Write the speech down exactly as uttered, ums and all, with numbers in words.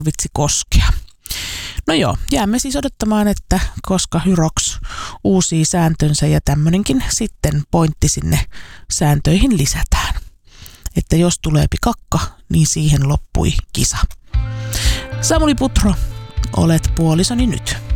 vitsi koskea. No joo, jäämme siis odottamaan, että koska Hyrox uusii sääntönsä ja tämmöinenkin sitten pointti sinne sääntöihin lisätään. Että jos tulee pikakka, niin siihen loppui kisa. Samuli Putro, olet puolisoni nyt.